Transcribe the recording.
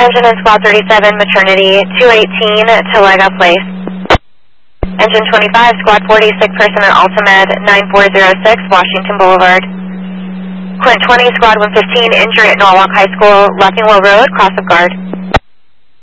Engine in Squad 37, Maternity 218 to Lega Place. Engine 25, Squad 40, sick person at Altamed 9406, Washington Boulevard. Quint 20, Squad 115, injury at Norwalk High School, Leffingwell Road, cross of guard.